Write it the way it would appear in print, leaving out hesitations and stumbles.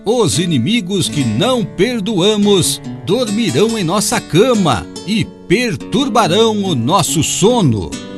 Os inimigos que não perdoamos dormirão em nossa cama e perturbarão o nosso sono.